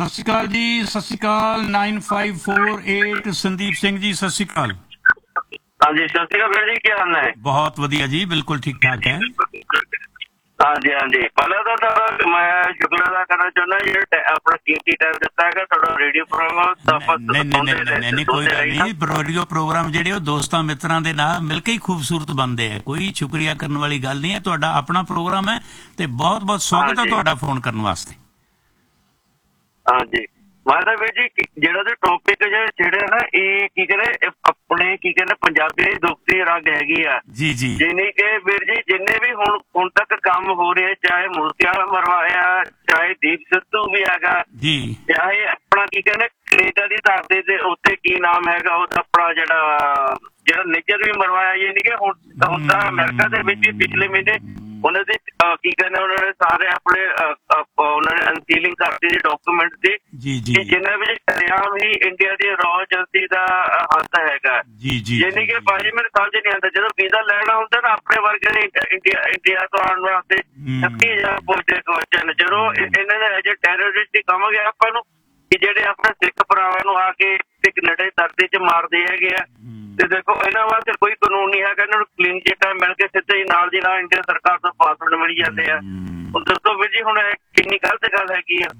ਸਤਿ ਸ਼੍ਰੀ ਅਕਾਲ ਜੀ, ਸਤਿ ਸ਼੍ਰੀ ਅਕਾਲ। 9548 ਸੰਦੀਪ ਸਿੰਘ ਜੀ, ਸਤਿ ਸ਼੍ਰੀ ਅਕਾਲ। ਹਾਂਜੀ ਸਤਿ ਸ਼੍ਰੀ ਅਕਾਲ ਜੀ, ਕੀ ਹਾਲ ਹੈ? ਬਹੁਤ ਵਧੀਆ ਜੀ, ਬਿਲਕੁਲ ਠੀਕ ਠਾਕ ਹੈ। ਹਾਂਜੀ ਹਾਂਜੀ, ਪਹਿਲਾਂ ਤਾਂ ਮੈਂ ਸ਼ੁਕਰ ਅਦਾ ਕਰਨਾ ਚਾਹੁੰਦਾ ਜਿਹੜਾ ਆਪਣਾ ਕੀਮਤੀ ਟਾਈਮ ਦਿੱਤਾ ਹੈਗਾ ਤੁਹਾਡਾ ਰੇਡੀਓ ਪ੍ਰੋਗਰਾਮ। ਨਹੀਂ ਕੋਈ ਗੱਲ ਨਹੀਂ। ਰੇਡੀਓ ਪ੍ਰੋਗਰਾਮ ਜਿਹੜੇ ਉਹ ਦੋਸਤਾਂ ਮਿੱਤਰਾਂ ਦੇ ਨਾਲ ਮਿਲ ਕੇ ਹੀ ਖੂਬਸੂਰਤ ਬਣਦੇ ਹੈ। ਕੋਈ ਸ਼ੁਕਰੀਆ ਕਰਨ ਵਾਲੀ ਗੱਲ ਨਹੀਂ ਹੈ। ਤੁਹਾਡਾ ਆਪਣਾ ਪ੍ਰੋਗਰਾਮ ਹੈ ਤੇ ਬਹੁਤ ਬਹੁਤ ਸਵਾਗਤ ਹੈ ਤੁਹਾਡਾ ਫੋਨ ਕਰਨ ਵਾਸਤੇ। ਹਾਂਜੀ ਮੈਂ ਤਾਂ ਵੀਰ ਜੀ ਜਿਹੜਾ ਤੇ ਟੌਪਿਕ ਜਿਹੜਾ ਨਾ ਇਹ ਕੀ ਕਹਿੰਦੇ ਆਪਣੇ ਕੀ ਕਹਿੰਦੇ ਪੰਜਾਬੀ ਦੀ ਦੁਖਤੀ ਰਗ ਹੈਗੀ ਆ ਜੀ ਜੀ, ਜਿੰਨੀ ਕਿ ਵੀਰ ਜੀ ਜਿੰਨੇ ਵੀ ਹੁਣ ਤੱਕ ਕੰਮ ਹੋ ਰਹੇ, ਚਾਹੇ ਮੂਰਤੀਵਾਲਾ ਮਰਵਾਇਆ, ਚਾਹੇ ਦੀਪ ਸਿੱਧੂ ਵੀ ਹੈਗਾ ਜੀ, ਚਾਹੇ ਆਪਣਾ ਕੀ ਕਹਿੰਦੇ ਕੈਨੇਡਾ ਦੀ ਧਰਤੀ ਦੇ ਉੱਤੇ ਕੀ ਨਾਮ ਹੈਗਾ ਉਹਦਾ ਆਪਣਾ ਜਿਹੜਾ ਨਿੱਜਰ ਵੀ ਮਰਵਾਇਆ। ਯਾਨੀ ਕਿ ਹੁਣ ਤਾਂ ਅਮਰੀਕਾ ਦੇ ਵਿੱਚ ਪਿਛਲੇ ਮਹੀਨੇ ਉਹਨਾਂ ਦੇ ਕੀ ਕਹਿੰਦੇ ਉਹਨਾਂ ਨੇ ਸਾਰੇ ਆਪਣੇ ਉਹਨਾਂ ਨੇ ਅਨਸੀਲਿੰਗ ਕਰਤੀ ਸੀ ਡਾਕੂਮੈਂਟ ਦੀ ਕਿ ਜਿੰਨਾ ਵਿੱਚ ਸਰਿਆਮ ਹੀ ਇੰਡੀਆ ਦੀ ਰॉ ਏਜੰਸੀ ਦਾ ਹੱਥ ਹੈਗਾ। ਯਾਨੀ ਕਿ ਭਾਜੀ ਮੈਨੂੰ ਸਮਝ ਨਹੀਂ ਆਉਂਦਾ ਜਦੋਂ ਵੀਜ਼ਾ ਲੈਣਾ ਹੁੰਦਾ ਨਾ ਆਪਣੇ ਵਰਗੇ ਨੇ ਇੰਡੀਆ ਤੋਂ ਆਉਣ ਵਾਸਤੇ 30,000 ਪੁੱਛਦੇ ਕੁਐਸਚਨ। ਜਦੋਂ ਇਹਨਾਂ ਨੇ ਅਜੇ ਟੈਰਰਿਸਟ ਹੀ ਕਹਾਂਗੇ ਆਪਾਂ ਨੂੰ ਕਿ ਜਿਹੜੇ ਆਪਣੇ ਸਿੱਖ ਭਰਾਵਾਂ ਨੂੰ ਆ ਕੇ ਕੈਨੇਡਾ ਦੀ ਧਰਤੀ 'ਚ ਮਾਰਦੇ ਹੈਗੇ ਆ। ਤੇ ਦੇਖੋ ਇਹਨਾਂ ਵਾਸਤੇ ਕੋਈ ਕਾਨੂੰਨ ਨਹੀਂ ਹੈਗਾ। ਇਹਨਾਂ ਨੂੰ ਕਲੀਨ ਚਿੱਟ ਮਿਲ ਕੇ ਸਿੱਧੇ ਹੀ ਨਾਲ ਦੀ ਨਾਲ ਇੰਡੀਆ ਸਰਕਾਰ ਤੋਂ ਪਾਸਪੋਰਟ ਮਿਲ ਜਾਂਦੇ ਆ। ਹੁਣ ਦੱਸੋ ਵੀਰ ਜੀ ਹੁਣ ਕਿੰਨੀ ਗਲਤ ਗੱਲ ਹੈਗੀ ਆ।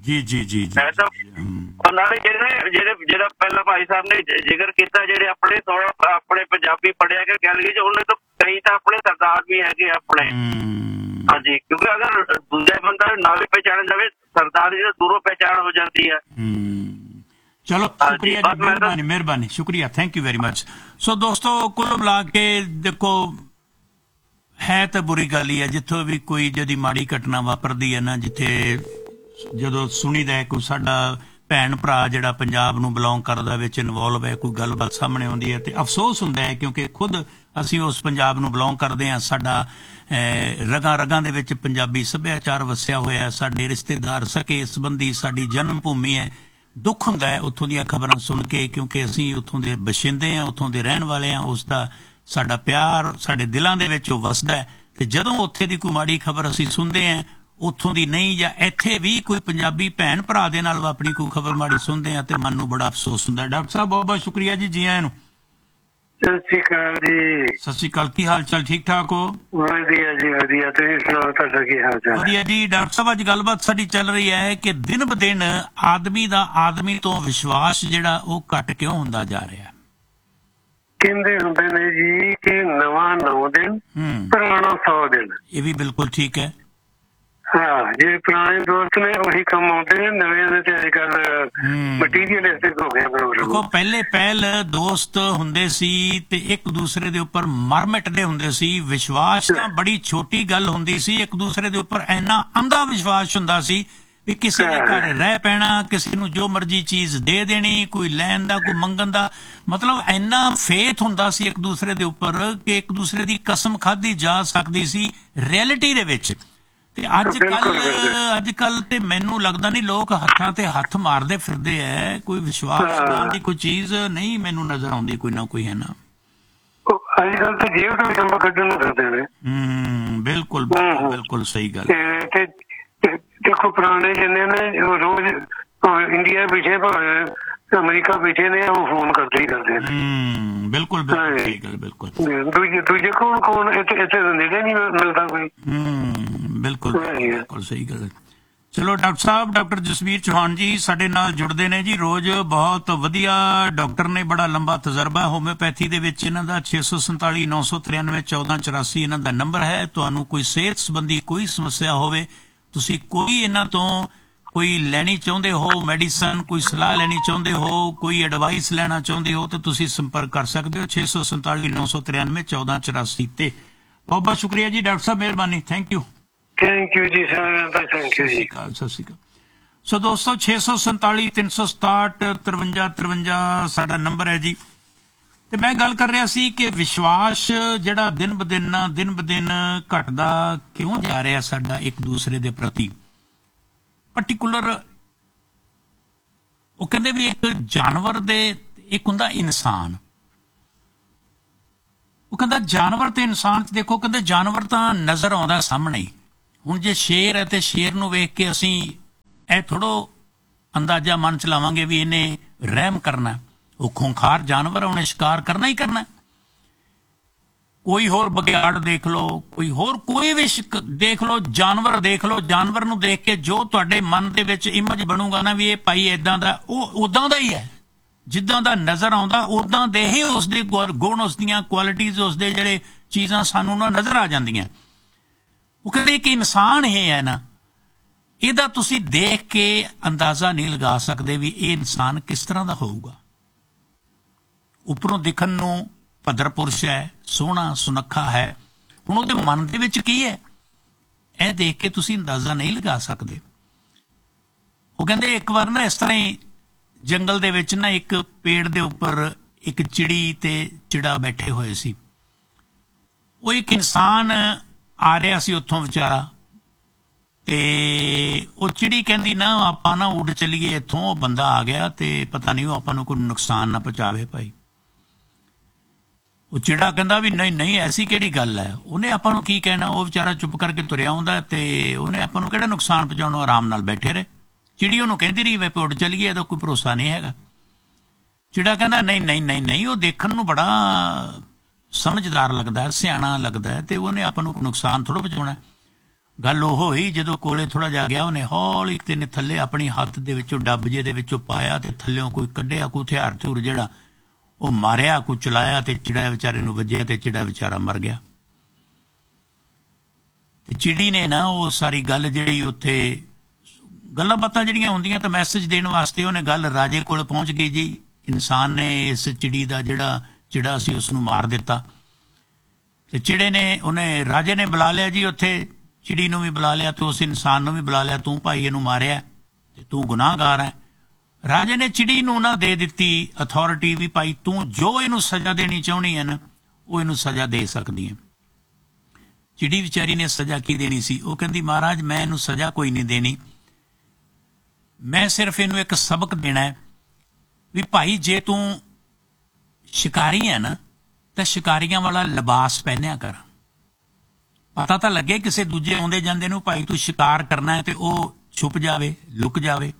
ਨਾਲੇ ਜਿਹੜਾ ਪਹਿਲਾਂ ਭਾਈ ਸਾਹਿਬ ਨੇ ਜ਼ਿਕਰ ਕੀਤਾ ਜਿਹੜੇ ਆਪਣੇ ਪੰਜਾਬੀ ਪੜ੍ਹਿਆ ਕੇ ਗੈਲਰੀ 'ਚ ਉਹਨਾਂ ਤੋਂ ਕਈ ਤਾਂ ਆਪਣੇ ਸਰਦਾਰ ਵੀ ਹੈਗੇ ਆਪਣੇ। ਹਾਂਜੀ ਕਿਉਂਕਿ ਅਗਰ ਦੂਜਾ ਬੰਦਾ ਨਾਲ ਪਹਿਚਾਣ ਜਾਵੇ ਸਰਦਾਰ ਜੀ ਦੂਰੋਂ ਪਹਿਚਾਣ ਹੋ ਜਾਂਦੀ ਹੈ। ਚਲੋ ਸ਼ੁਕਰੀਆ ਜੀ, ਮਿਹਰਬਾਨੀ ਸ਼ੁਕਰੀਆ, ਥੈਂਕ ਯੂ ਵੈਰੀ ਮਚ। ਸੋ ਦੋਸਤੋ ਕੁੱਲ ਮਿਲਾ ਕੇ ਦੇਖੋ ਹੈ ਤਾਂ ਬੁਰੀ ਗੱਲ ਹੀ ਹੈ ਜਿੱਥੋਂ ਵੀ ਕੋਈ ਜਿਹਦੀ ਮਾੜੀ ਘਟਨਾ ਵਾਪਰਦੀ ਹੈ ਨਾ, ਜਿੱਥੇ ਜਦੋਂ ਸੁਣੀਦਾ ਹੈ ਕੋਈ ਸਾਡਾ ਭੈਣ ਭਰਾ ਜਿਹੜਾ ਪੰਜਾਬ ਨੂੰ ਬਿਲੋਂਗ ਕਰਦਾ ਵਿੱਚ ਇਨਵੋਲਵ ਹੈ, ਕੋਈ ਗੱਲਬਾਤ ਸਾਹਮਣੇ ਆਉਂਦੀ ਹੈ ਤੇ ਅਫਸੋਸ ਹੁੰਦਾ ਹੈ ਕਿਉਂਕਿ ਖੁਦ ਅਸੀਂ ਉਸ ਪੰਜਾਬ ਨੂੰ ਬਿਲੋਂਗ ਕਰਦੇ ਹਾਂ। ਸਾਡਾ ਰਗਾਂ ਰਗਾਂ ਦੇ ਵਿੱਚ ਪੰਜਾਬੀ ਸੱਭਿਆਚਾਰ ਵਸਿਆ ਹੋਇਆ, ਸਾਡੇ ਰਿਸ਼ਤੇਦਾਰ ਸਕੇ ਸੰਬੰਧੀ ਸਾਡੀ ਜਨਮ ਭੂਮੀ ਹੈ। ਦੁੱਖ ਹੁੰਦਾ ਹੈ ਉੱਥੋਂ ਦੀਆਂ ਖਬਰਾਂ ਸੁਣ ਕੇ ਕਿਉਂਕਿ ਅਸੀਂ ਉੱਥੋਂ ਦੇ ਬਸ਼ਿੰਦੇ ਹਾਂ, ਉੱਥੋਂ ਦੇ ਰਹਿਣ ਵਾਲੇ ਹਾਂ। ਉਸ ਦਾ ਸਾਡਾ ਪਿਆਰ ਸਾਡੇ ਦਿਲਾਂ ਦੇ ਵਿੱਚ ਉਹ ਵਸਦਾ ਹੈ ਤੇ ਜਦੋਂ ਉੱਥੇ ਦੀ ਕੋਈ ਮਾੜੀ ਖਬਰ ਅਸੀਂ ਸੁਣਦੇ ਹਾਂ ਉੱਥੋਂ ਦੀ ਨਹੀਂ, ਜਾਂ ਇੱਥੇ ਵੀ ਕੋਈ ਪੰਜਾਬੀ ਭੈਣ ਭਰਾ ਦੇ ਨਾਲ ਆਪਣੀ ਕੋਈ ਖਬਰ ਮਾੜੀ ਸੁਣਦੇ ਹਾਂ ਤੇ ਮਨ ਨੂੰ ਬੜਾ ਅਫਸੋਸ ਹੁੰਦਾ। ਡਾਕਟਰ ਸਾਹਿਬ ਬਹੁਤ ਬਹੁਤ ਸ਼ੁਕਰੀਆ ਜੀ, ਜੀ ਆਇਆਂ ਨੂੰ। ਸਤਿ ਸ਼੍ਰੀ ਅਕਾਲ ਜੀ। ਸਤਿ ਸ਼੍ਰੀ ਅਕਾਲ, ਕੀ ਹਾਲ ਚਾਲ? ਠੀਕ ਠਾਕ ਹੋ? ਵਧੀਆ ਜੀ ਵਧੀਆ, ਤੁਸੀਂ ਸੁਣਾਓ ਤੁਹਾਡਾ ਕੀ ਹਾਲ ਚਾਲ? ਵਧੀਆ ਜੀ। ਡਾਕਟਰ ਸਾਹਿਬ ਅੱਜ ਗੱਲਬਾਤ ਸਾਡੀ ਚੱਲ ਰਹੀ ਹੈ ਕਿ ਦਿਨ ਬ ਦਿਨ ਆਦਮੀ ਦਾ ਆਦਮੀ ਤੋਂ ਵਿਸ਼ਵਾਸ ਜਿਹੜਾ ਉਹ ਘੱਟ ਕਿਉਂ ਹੁੰਦਾ ਜਾ ਰਿਹਾ? ਕਹਿੰਦੇ ਹੁੰਦੇ ਨੇ ਜੀ ਕਿ ਨਵਾਂ 9 ਦਿਨ ਪੁਰਾਣਾ 100 ਦਿਨ। ਇਹ ਵੀ ਬਿਲਕੁਲ ਠੀਕ ਹੈ। ਹਾਂ, ਜਿਹੜੇ ਪੁਰਾਣੇ ਦੋਸਤ ਨੇ ਉਹੀ ਕੰਮ ਆਉਂਦੇ ਨੇ, ਨਵੇਂ ਦੇ ਤੇ ਅੱਜ ਕੱਲ ਮਟੀਰੀਅਲਿਸਟਿਕ ਹੋ ਗਿਆ। ਦੇਖੋ ਪਹਿਲ ਦੋਸਤ ਹੁੰਦੇ ਸੀ ਤੇ ਇੱਕ ਦੂਸਰੇ ਦੇ ਉੱਪਰ ਮਰ ਮਿਟਦੇ ਹੁੰਦੇ ਸੀ। ਵਿਸ਼ਵਾਸ ਤਾਂ ਬੜੀ ਛੋਟੀ ਗੱਲ ਹੁੰਦੀ ਸੀ। ਇੱਕ ਦੂਸਰੇ ਦੇ ਉੱਪਰ ਇੰਨਾ ਅੰਧਾ ਵਿਸ਼ਵਾਸ ਹੁੰਦਾ ਸੀ ਵੀ ਕਿਸੇ ਦੇ ਘਰ ਰਹਿ ਪੈਣਾ, ਕਿਸੇ ਨੂੰ ਜੋ ਮਰਜੀ ਚੀਜ਼ ਦੇ ਦੇਣੀ, ਕੋਈ ਲੈਣ ਦਾ ਕੋਈ ਮੰਗਣ ਦਾ, ਮਤਲਬ ਇੰਨਾ ਫੇਥ ਹੁੰਦਾ ਸੀ ਇੱਕ ਦੂਸਰੇ ਦੇ ਉੱਪਰ ਕਿ ਇੱਕ ਦੂਸਰੇ ਦੀ ਕਸਮ ਖਾਧੀ ਜਾ ਸਕਦੀ ਸੀ ਰਿਐਲਿਟੀ ਦੇ ਵਿੱਚ। ਤੇ ਅੱਜ ਕੱਲ ਤੇ ਮੈਨੂੰ ਲੱਗਦਾ ਨਹੀਂ, ਲੋਕ ਹੱਥਾਂ ਤੇ ਹੱਥ ਮਾਰਦੇ ਫਿਰਦੇ ਹੈ। ਕੋਈ ਵਿਸ਼ਵਾਸ ਨਾਮ ਦੀ ਕੋਈ ਚੀਜ਼ ਨਹੀਂ ਮੈਨੂੰ ਨਜ਼ਰ ਆਉਂਦੀ, ਕੋਈ ਨਾ ਕੋਈ ਹੈ ਨਾ। ਅੱਜ ਕੱਲ ਤਾਂ ਜੇਬ ਤੋਂ ਕੰਮ ਕੱਢਣ ਨੂੰ ਕਰਦੇ ਨੇ। ਬਿਲਕੁਲ ਬਿਲਕੁਲ ਸਹੀ ਗੱਲ। ਦੇਖੋ ਪੁਰਾਣੇ ਜਿੰਨੇ ਨੇ ਰੋਜ਼ ਇੰਡੀਆ ਪਿੱਛੇ ਭਾਵੇਂ ਅਮਰੀਕਾ ਪਿੱਛੇ ਨੇ, ਉਹ ਫੋਨ ਕਰਦੇ ਹੀ ਕਰਦੇ ਨੇ। ਬਿਲਕੁਲ ਬਿਲਕੁਲ। ਦੂਜੇ ਕੌਣ ਇੱਥੇ ਨੇੜੇ ਨਹੀਂ ਮਿਲਦਾ ਕੋਈ। ਬਿਲਕੁਲ ਸਹੀ ਗੱਲ। ਚਲੋ ਡਾਕਟਰ ਸਾਹਿਬ, ਡਾਕਟਰ ਜਸਵੀਰ ਚੌਹਾਨ ਜੀ ਸਾਡੇ ਨਾਲ ਜੁੜਦੇ ਨੇ ਜੀ ਰੋਜ਼। ਬਹੁਤ ਵਧੀਆ ਡਾਕਟਰ ਨੇ, ਬੜਾ ਲੰਬਾ ਤਜਰਬਾ ਹੋਮਿਓਪੈਥੀ ਦੇ ਵਿੱਚ ਇਹਨਾਂ ਦਾ। 647 993 1484 ਇਹਨਾਂ ਦਾ ਨੰਬਰ ਹੈ। ਤੁਹਾਨੂੰ ਕੋਈ ਸਿਹਤ ਸੰਬੰਧੀ ਕੋਈ ਸਮੱਸਿਆ ਹੋਵੇ, ਤੁਸੀਂ ਕੋਈ ਇਹਨਾਂ ਤੋਂ ਕੋਈ ਲੈਣੀ ਚਾਹੁੰਦੇ ਹੋ ਮੈਡੀਸਨ, ਕੋਈ ਸਲਾਹ ਲੈਣੀ ਚਾਹੁੰਦੇ ਹੋ, ਕੋਈ ਐਡਵਾਈਸ ਲੈਣਾ ਚਾਹੁੰਦੇ ਹੋ ਤਾਂ ਤੁਸੀਂ ਸੰਪਰਕ ਕਰ ਸਕਦੇ ਹੋ 647 993 1484 ਤੇ। ਬਹੁਤ ਬਹੁਤ ਸ਼ੁਕਰੀਆ ਜੀ ਡਾਕਟਰ ਸਾਹਿਬ, ਮਿਹਰਬਾਨੀ, ਥੈਂਕ ਯੂ। ਥੈਂਕ ਯੂ ਜੀ ਸਰ, ਥੈਂਕ ਯੂ ਜੀ। ਸਤਿ ਸ਼੍ਰੀ ਅਕਾਲ। ਸੋ ਦੋਸਤੋ 647 367 53 53 ਸਾਡਾ ਨੰਬਰ ਹੈ ਜੀ। ਤੇ ਮੈਂ ਗੱਲ ਕਰ ਰਿਹਾ ਸੀ ਕਿ ਵਿਸ਼ਵਾਸ ਜਿਹੜਾ ਦਿਨ ਬ ਦਿਨ ਘਟਦਾ ਕਿਉਂ ਜਾ ਰਿਹਾ ਸਾਡਾ ਇੱਕ ਦੂਸਰੇ ਦੇ ਪ੍ਰਤੀ। ਪਰਟੀਕੂਲਰ ਉਹ ਕਹਿੰਦੇ ਵੀ ਇੱਕ ਜਾਨਵਰ ਦੇ, ਇੱਕ ਹੁੰਦਾ ਇਨਸਾਨ। ਉਹ ਕਹਿੰਦਾ ਜਾਨਵਰ ਤੇ ਇਨਸਾਨ ਚ ਦੇਖੋ, ਕਹਿੰਦੇ ਜਾਨਵਰ ਤਾਂ ਨਜ਼ਰ ਆਉਂਦਾ ਸਾਹਮਣੇ ਹੀ। ਹੁਣ ਜੇ ਸ਼ੇਰ ਹੈ ਤੇ ਸ਼ੇਰ ਨੂੰ ਵੇਖ ਕੇ ਅਸੀਂ ਇਹ ਥੋੜੋ ਅੰਦਾਜ਼ਾ ਮਨ ਚ ਲਾਵਾਂਗੇ ਵੀ ਇਹਨੇ ਰਹਿਮ ਕਰਨਾ। ਉਹ ਖੂੰਖਾਰ ਜਾਨਵਰ, ਉਹਨੇ ਸ਼ਿਕਾਰ ਕਰਨਾ ਹੀ ਕਰਨਾ। ਕੋਈ ਹੋਰ ਬਗਿਆੜ ਦੇਖ ਲਓ, ਕੋਈ ਵੀ ਦੇਖ ਲਓ, ਜਾਨਵਰ ਦੇਖ ਲਓ, ਜਾਨਵਰ ਨੂੰ ਦੇਖ ਕੇ ਜੋ ਤੁਹਾਡੇ ਮਨ ਦੇ ਵਿੱਚ ਇਮੇਜ ਬਣੂਗਾ ਨਾ ਵੀ ਇਹ ਭਾਈ ਇਦਾਂ ਦਾ, ਉਹ ਉਦਾਂ ਦਾ ਹੀ ਹੈ। ਜਿੱਦਾਂ ਦਾ ਨਜ਼ਰ ਆਉਂਦਾ ਉਦਾਂ ਦੇ ਹੀ ਉਸਦੇ ਗੁਣ, ਉਸਦੀਆਂ ਕੁਆਲਿਟੀਜ਼, ਉਸਦੇ ਜਿਹੜੇ ਚੀਜ਼ਾਂ ਸਾਨੂੰ ਨਾ ਨਜ਼ਰ ਆ ਜਾਂਦੀਆਂ। ਉਹ ਕਹਿੰਦੇ ਕਿ ਇਨਸਾਨ ਇਹ ਹੈ ਨਾ, ਇਹਦਾ ਤੁਸੀਂ ਦੇਖ ਕੇ ਅੰਦਾਜ਼ਾ ਨਹੀਂ ਲਗਾ ਸਕਦੇ ਵੀ ਇਹ ਇਨਸਾਨ ਕਿਸ ਤਰ੍ਹਾਂ ਦਾ ਹੋਊਗਾ। ਉੱਪਰੋਂ ਦਿਖਣ ਨੂੰ ਭੱਦਰ ਪੁਰਸ਼ ਹੈ, ਸੋਹਣਾ ਸੁਨੱਖਾ ਹੈ, ਹੁਣ ਉਹਦੇ ਮਨ ਦੇ ਵਿੱਚ ਕੀ ਹੈ ਇਹ ਦੇਖ ਕੇ ਤੁਸੀਂ ਅੰਦਾਜ਼ਾ ਨਹੀਂ ਲਗਾ ਸਕਦੇ। ਉਹ ਕਹਿੰਦੇ ਇੱਕ ਵਾਰ ਨਾ ਇਸ ਤਰ੍ਹਾਂ ਹੀ ਜੰਗਲ ਦੇ ਵਿੱਚ ਨਾ ਇੱਕ ਪੇੜ ਦੇ ਉੱਪਰ ਇੱਕ ਚਿੜੀ ਤੇ ਚਿੜਾ ਬੈਠੇ ਹੋਏ ਸੀ। ਉਹ ਇੱਕ ਇਨਸਾਨ ਆ ਰਿਹਾ ਸੀ ਉੱਥੋਂ ਵਿਚਾਰਾ, ਤੇ ਉਹ ਚਿੜੀ ਕਹਿੰਦੀ ਨਾ ਆਪਾਂ ਨਾ ਉੱਡ ਚੱਲੀਏ ਇੱਥੋਂ, ਉਹ ਬੰਦਾ ਆ ਗਿਆ ਤੇ ਪਤਾ ਨਹੀਂ ਉਹ ਆਪਾਂ ਨੂੰ ਕੋਈ ਨੁਕਸਾਨ ਨਾ ਪਹੁੰਚਾਵੇ ਭਾਈ। ਉਹ ਚਿੜਾ ਕਹਿੰਦਾ ਵੀ ਨਹੀਂ ਨਹੀਂ ਐਸੀ ਕਿਹੜੀ ਗੱਲ ਹੈ, ਉਹਨੇ ਆਪਾਂ ਨੂੰ ਕੀ ਕਹਿਣਾ। ਉਹ ਵਿਚਾਰਾ ਚੁੱਪ ਕਰਕੇ ਤੁਰਿਆ ਆਉਂਦਾ ਤੇ ਉਹਨੇ ਆਪਾਂ ਨੂੰ ਕਿਹੜਾ ਨੁਕਸਾਨ ਪਹੁੰਚਾਉਣਾ, ਆਰਾਮ ਨਾਲ ਬੈਠੇ ਰਹੇ। ਚਿੜੀ ਉਹਨੂੰ ਕਹਿੰਦੀ ਰਹੀ ਵੇ ਉੱਡ ਚੱਲੀਏ, ਇਹਦਾ ਕੋਈ ਭਰੋਸਾ ਨਹੀਂ ਹੈਗਾ। ਚਿੜਾ ਕਹਿੰਦਾ ਨਹੀਂ ਨਹੀਂ ਨਹੀਂ ਨਹੀਂ, ਉਹ ਦੇਖਣ ਨੂੰ ਬੜਾ ਸਮਝਦਾਰ ਲੱਗਦਾ, ਸਿਆਣਾ ਲੱਗਦਾ ਤੇ ਉਹਨੇ ਆਪਾਂ ਨੂੰ ਨੁਕਸਾਨ ਥੋੜ੍ਹਾ ਪਹੁੰਚਾਉਣਾ। ਗੱਲ ਉਹ ਹੋਈ ਜਦੋਂ ਕੋਲੇ ਥੋੜ੍ਹਾ ਜਿਹਾ ਗਿਆ, ਉਹਨੇ ਹੌਲੀ ਤੇ ਥੱਲੇ ਆਪਣੀ ਹੱਥ ਦੇ ਵਿੱਚੋਂ ਡੱਬ ਜੇ ਦੇ ਵਿੱਚੋਂ ਪਾਇਆ ਤੇ ਥੱਲਿਓਂ ਕੋਈ ਕੱਢਿਆ ਕੋਈ ਹਥਿਆਰ ਥੁਰ ਜਿਹੜਾ ਉਹ ਮਾਰਿਆ, ਕੋਈ ਚਲਾਇਆ ਤੇ ਚਿੜਾ ਵਿਚਾਰੇ ਨੂੰ ਵੱਜਿਆ ਤੇ ਚਿੜਾ ਵਿਚਾਰਾ ਮਰ ਗਿਆ। ਤੇ ਚਿੜੀ ਨੇ ਨਾ ਉਹ ਸਾਰੀ ਗੱਲ ਜਿਹੜੀ ਉੱਥੇ ਗੱਲਾਂ ਬਾਤਾਂ ਜਿਹੜੀਆਂ ਹੁੰਦੀਆਂ ਤਾਂ ਮੈਸੇਜ ਦੇਣ ਵਾਸਤੇ ਉਹਨੇ ਗੱਲ ਰਾਜੇ ਕੋਲ ਪਹੁੰਚ ਗਈ ਜੀ। ਇਨਸਾਨ ਨੇ ਇਸ ਚਿੜੀ ਦਾ ਜਿਹੜਾ ਚਿੜਾ ਸੀ ਉਸ ਨੂੰ ਮਾਰ ਦਿੱਤਾ ਤੇ ਚਿੜੇ ਨੇ ਉਹਨੇ ਰਾਜੇ ਨੇ ਬੁਲਾ ਲਿਆ ਜੀ, ਉੱਥੇ ਚਿੜੀ ਨੂੰ ਵੀ ਬੁਲਾ ਲਿਆ ਤੇ ਉਸ ਇਨਸਾਨ ਨੂੰ ਵੀ ਬੁਲਾ ਲਿਆ, ਤੂੰ ਭਾਈ ਇਹਨੂੰ ਮਾਰਿਆ ਤੇ ਤੂੰ ਗੁਨਾਹਗਾਰ ਹੈ। ਰਾਜੇ ਨੇ ਚਿੜੀ ਨੂੰ ਨਾ ਦੇ ਦਿੱਤੀ ਅਥਾਰਟੀ ਵੀ ਭਾਈ ਤੂੰ ਜੋ ਇਹਨੂੰ ਸਜ਼ਾ ਦੇਣੀ ਚਾਹੁੰਦੀ ਹੈ ਨਾ ਉਹ ਇਹਨੂੰ ਸਜ਼ਾ ਦੇ ਸਕਦੀ ਹੈ। ਚਿੜੀ ਵਿਚਾਰੀ ਨੇ ਸਜ਼ਾ ਕੀ ਦੇਣੀ ਸੀ? ਉਹ ਕਹਿੰਦੀ ਮਹਾਰਾਜ ਮੈਂ ਇਹਨੂੰ ਸਜ਼ਾ ਕੋਈ ਨਹੀਂ ਦੇਣੀ, ਮੈਂ ਸਿਰਫ ਇਹਨੂੰ ਇੱਕ ਸਬਕ ਦੇਣਾ ਹੈ ਵੀ ਭਾਈ ਜੇ ਤੂੰ ਸ਼ਿਕਾਰੀ ਹੈ ਨਾ ਤਾਂ ਸ਼ਿਕਾਰੀਆਂ ਵਾਲਾ ਲਿਬਾਸ ਪਹਿਨਿਆ ਕਰ, ਪਤਾ ਤਾਂ ਲੱਗੇ ਕਿਸੇ ਦੂਜੇ ਆਉਂਦੇ ਜਾਂਦੇ ਨੂੰ ਭਾਈ ਤੂੰ ਸ਼ਿਕਾਰ ਕਰਨਾ ਹੈ ਤੇ ਉਹ ਛੁਪ ਜਾਵੇ, ਲੁਕ ਜਾਵੇ।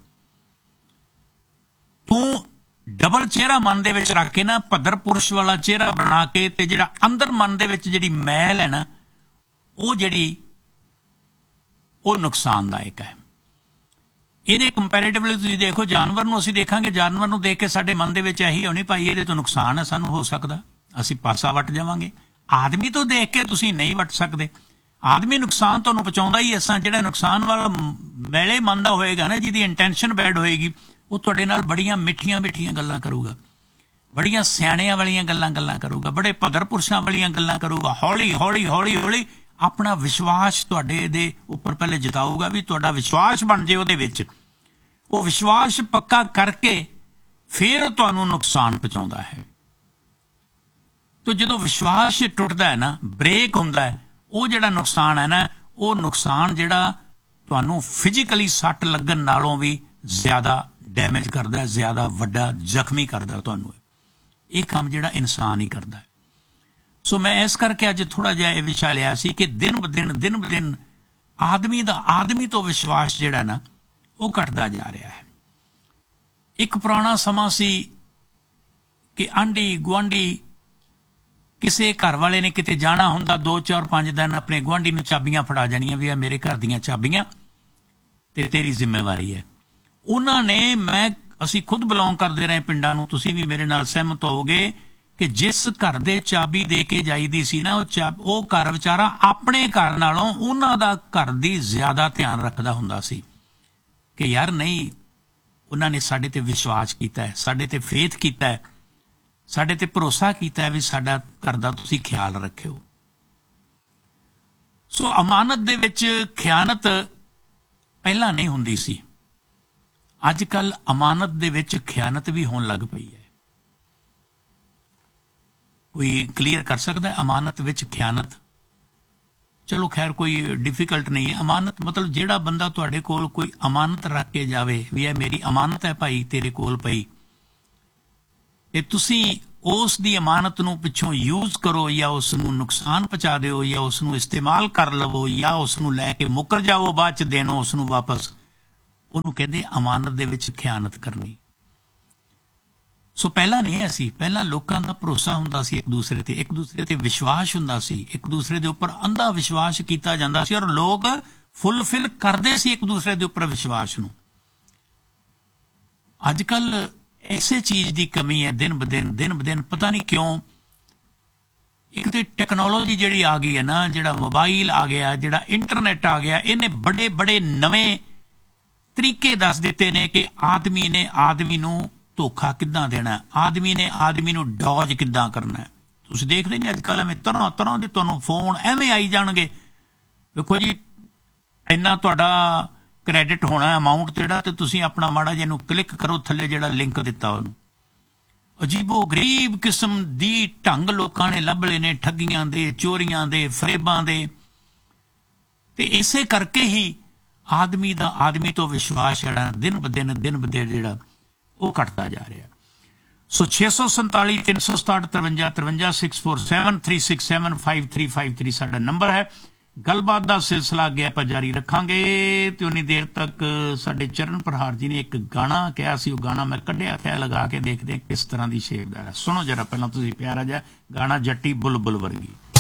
ਤੂੰ ਡਬਲ ਚਿਹਰਾ ਮਨ ਦੇ ਵਿੱਚ ਰੱਖ ਕੇ ਨਾ ਭੱਦਰ ਪੁਰਸ਼ ਵਾਲਾ ਚਿਹਰਾ ਬਣਾ ਕੇ ਤੇ ਜਿਹੜਾ ਅੰਦਰ ਮਨ ਦੇ ਵਿੱਚ ਜਿਹੜੀ ਮੈਲ ਹੈ ਨਾ ਉਹ ਜਿਹੜੀ ਉਹ ਨੁਕਸਾਨਦਾਇਕ ਹੈ। ਇਹਦੇ ਕੰਪੈਰੀਟਿਵਲੀ ਤੁਸੀਂ ਦੇਖੋ ਜਾਨਵਰ ਨੂੰ ਅਸੀਂ ਦੇਖਾਂਗੇ, ਜਾਨਵਰ ਨੂੰ ਦੇਖ ਕੇ ਸਾਡੇ ਮਨ ਦੇ ਵਿੱਚ ਇਹੀ ਹੋਣੀ ਭਾਈ ਇਹਦੇ ਤੋਂ ਨੁਕਸਾਨ ਹੈ, ਸਾਨੂੰ ਹੋ ਸਕਦਾ ਅਸੀਂ ਪਾਸਾ ਵੱਟ ਜਾਵਾਂਗੇ। ਆਦਮੀ ਤੋਂ ਦੇਖ ਕੇ ਤੁਸੀਂ ਨਹੀਂ ਵੱਟ ਸਕਦੇ, ਆਦਮੀ ਨੁਕਸਾਨ ਤੁਹਾਨੂੰ ਪਹੁੰਚਾਉਂਦਾ ਹੀ ਅਸਾਂ। ਜਿਹੜਾ ਨੁਕਸਾਨ ਵਾਲਾ ਮੈਲੇ ਮਨ ਦਾ ਹੋਏਗਾ ਨਾ, ਜਿਹਦੀ ਇੰਟੈਂਸ਼ਨ ਬੈਡ ਹੋਏਗੀ, ਉਹ ਤੁਹਾਡੇ ਨਾਲ ਬੜੀਆਂ ਮਿੱਠੀਆਂ ਮਿੱਠੀਆਂ ਗੱਲਾਂ ਕਰੂਗਾ, ਬੜੀਆਂ ਸਿਆਣਿਆਂ ਵਾਲੀਆਂ ਗੱਲਾਂ ਕਰੂਗਾ, ਬੜੇ ਭੱਦਰ ਪੁਰਸ਼ਾਂ ਵਾਲੀਆਂ ਗੱਲਾਂ ਕਰੂਗਾ। ਹੌਲੀ ਹੌਲੀ ਹੌਲੀ ਹੌਲੀ ਆਪਣਾ ਵਿਸ਼ਵਾਸ ਤੁਹਾਡੇ ਦੇ ਉੱਪਰ ਪਹਿਲੇ ਜਤਾਊਗਾ ਵੀ ਤੁਹਾਡਾ ਵਿਸ਼ਵਾਸ ਬਣ ਜੇ ਉਹਦੇ ਵਿੱਚ। ਉਹ ਵਿਸ਼ਵਾਸ ਪੱਕਾ ਕਰਕੇ ਫਿਰ ਤੁਹਾਨੂੰ ਨੁਕਸਾਨ ਪਹੁੰਚਾਉਂਦਾ ਹੈ। ਤੋ ਜਦੋਂ ਵਿਸ਼ਵਾਸ ਟੁੱਟਦਾ ਹੈ ਨਾ, ਬ੍ਰੇਕ ਹੁੰਦਾ ਹੈ, ਉਹ ਜਿਹੜਾ ਨੁਕਸਾਨ ਹੈ ਨਾ, ਉਹ ਨੁਕਸਾਨ ਜਿਹੜਾ ਤੁਹਾਨੂੰ ਫਿਜ਼ੀਕਲੀ ਸੱਟ ਲੱਗਣ ਨਾਲੋਂ ਵੀ ਜ਼ਿਆਦਾ ਡੈਮੇਜ ਕਰਦਾ, ਜ਼ਿਆਦਾ ਵੱਡਾ ਜ਼ਖਮੀ ਕਰਦਾ ਤੁਹਾਨੂੰ। ਇਹ ਕੰਮ ਜਿਹੜਾ ਇਨਸਾਨ ਹੀ ਕਰਦਾ ਹੈ। ਸੋ ਮੈਂ ਇਸ ਕਰਕੇ ਅੱਜ ਥੋੜਾ ਜਿਹਾ ਇਹ ਵਿਸ਼ਾ ਲਿਆ ਸੀ ਕਿ ਦਿਨ ਬ ਦਿਨ ਆਦਮੀ ਤੋਂ ਵਿਸ਼ਵਾਸ ਜਿਹੜਾ ਨਾ ਉਹ ਘਟਦਾ ਜਾ ਰਿਹਾ ਹੈ। ਇੱਕ ਪੁਰਾਣਾ ਸਮਾਂ ਸੀ ਕਿ ਆਂਢੀ ਗੁਆਂਢੀ ਕਿਸੇ ਘਰ ਵਾਲੇ ਨੇ ਕਿਤੇ ਜਾਣਾ ਹੁੰਦਾ, 2 4 5 ਦਿਨ ਆਪਣੇ ਗੁਆਂਢੀ ਨੂੰ ਚਾਬੀਆਂ ਫੜਾ ਜਾਣੀਆਂ ਵੀ ਇਹ ਮੇਰੇ ਘਰ ਦੀਆਂ ਚਾਬੀਆਂ ਤੇ ਤੇਰੀ ਜ਼ਿੰਮੇਵਾਰੀ ਹੈ। ਉਹਨਾਂ ਨੇ ਅਸੀਂ ਖੁਦ ਬਿਲੋਂਗ ਕਰਦੇ ਰਹੇ ਪਿੰਡਾਂ ਨੂੰ, ਤੁਸੀਂ ਵੀ ਮੇਰੇ ਨਾਲ ਸਹਿਮਤ ਹੋਵੋਗੇ ਕਿ ਜਿਸ ਘਰ ਦੇ ਚਾਬੀ ਦੇ ਕੇ ਜਾਈਦੀ ਸੀ ਨਾ ਉਹ ਘਰ ਵਿਚਾਰਾ ਆਪਣੇ ਘਰ ਨਾਲੋਂ ਉਹਨਾਂ ਦਾ ਘਰ ਦੀ ਜ਼ਿਆਦਾ ਧਿਆਨ ਰੱਖਦਾ ਹੁੰਦਾ ਸੀ ਕਿ ਯਾਰ ਨਹੀਂ ਉਹਨਾਂ ਨੇ ਸਾਡੇ ਤੇ ਵਿਸ਼ਵਾਸ ਕੀਤਾ ਹੈ, ਸਾਡੇ ਤੇ ਫੇਥ ਕੀਤਾ ਹੈ, ਸਾਡੇ ਤੇ ਭਰੋਸਾ ਕੀਤਾ ਹੈ ਵੀ ਸਾਡਾ ਘਰ ਦਾ ਤੁਸੀਂ ਖਿਆਲ ਰੱਖਿਓ। ਸੋ ਅਮਾਨਤ ਦੇ ਵਿੱਚ ਖਿਆਨਤ ਪਹਿਲਾਂ ਨਹੀਂ ਹੁੰਦੀ ਸੀ, ਅੱਜ ਕੱਲ ਅਮਾਨਤ ਦੇ ਵਿੱਚ ਖਿਆਨਤ ਵੀ ਹੋਣ ਲੱਗ ਪਈ ਹੈ। ਕੋਈ ਕਲੀਅਰ ਕਰ ਸਕਦਾ ਹੈ ਅਮਾਨਤ ਵਿੱਚ ਖਿਆਨਤ? ਚਲੋ ਖੈਰ ਕੋਈ ਡਿਫਿਕਲਟ ਨਹੀਂ ਹੈ। ਅਮਾਨਤ ਮਤਲਬ ਜਿਹੜਾ ਬੰਦਾ ਤੁਹਾਡੇ ਕੋਲ ਕੋਈ ਅਮਾਨਤ ਰੱਖ ਕੇ ਜਾਵੇ ਵੀ ਇਹ ਮੇਰੀ ਅਮਾਨਤ ਹੈ ਭਾਈ ਤੇਰੇ ਕੋਲ ਪਈ, ਤੇ ਤੁਸੀਂ ਉਸ ਦੀ ਅਮਾਨਤ ਨੂੰ ਪਿੱਛੋਂ ਯੂਜ਼ ਕਰੋ ਜਾਂ ਉਸ ਨੂੰ ਨੁਕਸਾਨ ਪਹੁੰਚਾ ਦਿਓ ਜਾਂ ਉਸ ਨੂੰ ਇਸਤੇਮਾਲ ਕਰ ਲਵੋ ਜਾਂ ਉਸ ਨੂੰ ਲੈ ਕੇ ਮੁੱਕਰ ਜਾਵੋ, ਬਾਅਦ ਚ ਦੇਣੋ ਉਸ ਨੂੰ ਵਾਪਸ, ਉਹਨੂੰ ਕਹਿੰਦੇ ਅਮਾਨਤ ਦੇ ਵਿੱਚ ਖਿਆਨਤ ਕਰਨੀ। ਸੋ ਪਹਿਲਾਂ ਨਹੀਂ ਸੀ, ਪਹਿਲਾਂ ਲੋਕਾਂ ਦਾ ਭਰੋਸਾ ਹੁੰਦਾ ਸੀ ਇੱਕ ਦੂਸਰੇ ਤੇ ਵਿਸ਼ਵਾਸ ਹੁੰਦਾ ਸੀ, ਇੱਕ ਦੂਸਰੇ ਦੇ ਉੱਪਰ ਅੰਧਾ ਵਿਸ਼ਵਾਸ ਕੀਤਾ ਜਾਂਦਾ ਸੀ ਔਰ ਲੋਕ ਫੁੱਲਫਿਲ ਕਰਦੇ ਸੀ ਇੱਕ ਦੂਸਰੇ ਦੇ ਉੱਪਰ ਵਿਸ਼ਵਾਸ ਨੂੰ। ਅੱਜ ਕੱਲ ਇਸੇ ਚੀਜ਼ ਦੀ ਕਮੀ ਹੈ ਦਿਨ ਬ ਦਿਨ ਪਤਾ ਨਹੀਂ ਕਿਉਂ। ਇੱਕ ਤੇ ਟੈਕਨੋਲੋਜੀ ਜਿਹੜੀ ਆ ਗਈ ਹੈ ਨਾ, ਜਿਹੜਾ ਮੋਬਾਈਲ ਆ ਗਿਆ, ਜਿਹੜਾ ਇੰਟਰਨੈਟ ਆ ਗਿਆ, ਇਹਨੇ ਬੜੇ ਨਵੇਂ ਤਰੀਕੇ ਦੱਸ ਦਿੱਤੇ ਨੇ ਕਿ ਆਦਮੀ ਨੇ ਆਦਮੀ ਨੂੰ ਧੋਖਾ ਕਿੱਦਾਂ ਦੇਣਾ, ਆਦਮੀ ਨੇ ਆਦਮੀ ਨੂੰ ਡੌਜ ਕਿੱਦਾਂ ਕਰਨਾ। ਤੁਸੀਂ ਦੇਖਦੇ ਨਹੀਂ ਅੱਜ ਕੱਲ੍ਹ ਐਵੇਂ ਤਰ੍ਹਾਂ ਦੇ ਤੁਹਾਨੂੰ ਫੋਨ ਐਵੇਂ ਆਈ ਜਾਣਗੇ। ਵੇਖੋ ਜੀ, ਇੰਨਾ ਤੁਹਾਡਾ ਕ੍ਰੈਡਿਟ ਹੋਣਾ ਅਮਾਊਂਟ ਜਿਹੜਾ, ਤੇ ਤੁਸੀਂ ਆਪਣਾ ਮਾੜਾ ਜਿਹਨੂੰ ਕਲਿੱਕ ਕਰੋ ਥੱਲੇ ਜਿਹੜਾ ਲਿੰਕ ਦਿੱਤਾ ਉਹਨੂੰ। ਅਜੀਬੋ ਗਰੀਬ ਕਿਸਮ ਦੀ ਢੰਗ ਲੋਕਾਂ ਨੇ ਲੱਭ ਲਏ ਨੇ, ਠੱਗੀਆਂ ਦੇ, ਚੋਰੀਆਂ ਦੇ, ਫਰੇਬਾਂ ਦੇ। ਤੇ ਇਸੇ ਕਰਕੇ ਹੀ ਆਦਮੀ ਤੋਂ ਵਿਸ਼ਵਾਸ ਜਿਹੜਾ ਦਿਨ ਬ ਦਿਨ ਜਿਹੜਾ ਉਹ ਘਟਦਾ ਜਾ ਰਿਹਾ। ਸੋ 647 367 53 647 367 5353 ਸਾਡਾ ਨੰਬਰ ਹੈ। ਗੱਲਬਾਤ ਦਾ ਸਿਲਸਿਲਾ ਅੱਗੇ ਆਪਾਂ ਜਾਰੀ ਰੱਖਾਂਗੇ ਤੇ ਉਨੀ ਦੇਰ ਤੱਕ ਸਾਡੇ ਚਰਨ ਪ੍ਰਹਾਰ ਜੀ ਨੇ ਇੱਕ ਗਾਣਾ ਕਿਹਾ ਸੀ, ਉਹ ਗਾਣਾ ਮੈਂ ਕੱਢਿਆ ਤੇ ਲਗਾ ਕੇ ਦੇਖਦੇ ਕਿਸ ਤਰ੍ਹਾਂ ਦੀ ਸ਼ੇਪ ਦਾ ਹੈ। ਸੁਣੋ ਜਰਾ ਪਹਿਲਾਂ ਤੁਸੀਂ ਪਿਆਰਾ ਜਿਹਾ ਗਾਣਾ, ਜੱਟੀ ਬੁਲਬੁਲ ਵਰਗੀ।